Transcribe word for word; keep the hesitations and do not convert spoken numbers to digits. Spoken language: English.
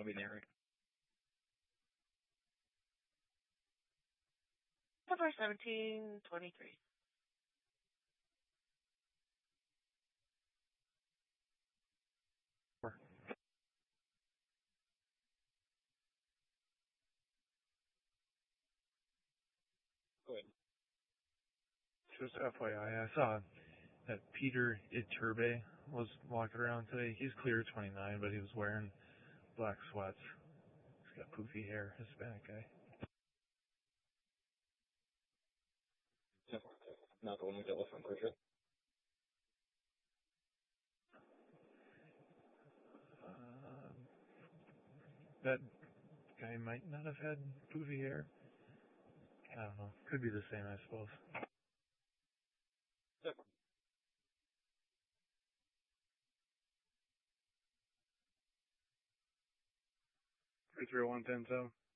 Binary. Number seventeen twenty-three. Four. Go ahead. Just F Y I, I saw that Peter Iturbe was walking around today. He's clear twenty-nine, but he was wearing black sweats. He's got poofy hair, Hispanic guy. Not the one we dealt with from Pritchard. Um, that guy might not have had poofy hair. I don't know. Could be the same, I suppose. Yep. three three one ten seven.